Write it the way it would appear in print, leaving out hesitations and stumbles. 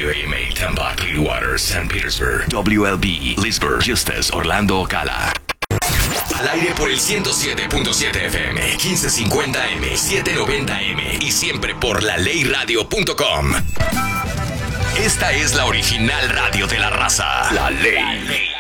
WAMA, Tampa, Clearwater, St. Petersburg. WLB, Leesburg, Eustis, Orlando, Ocala. Al aire por el 107.7 FM, 1550M, 790M y siempre por laleyradio.com. Esta es la original radio de la raza. La Ley.